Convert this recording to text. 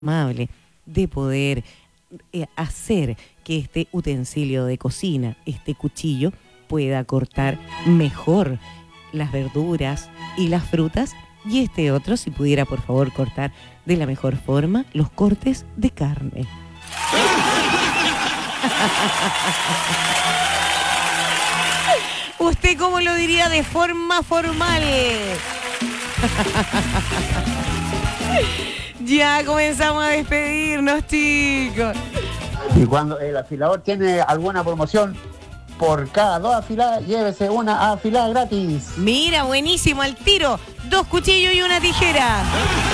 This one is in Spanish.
amable de poder hacer que este utensilio de cocina, este cuchillo, pueda cortar mejor las verduras y las frutas, y este otro, si pudiera por favor cortar de la mejor forma los cortes de carne. ¿Usted cómo lo diría de forma formal? Ya comenzamos a despedirnos, chicos. Y cuando el afilador tiene alguna promoción, por cada 2 afiladas, llévese una afilada gratis. Mira, buenísimo, al tiro. 2 cuchillos y una tijera.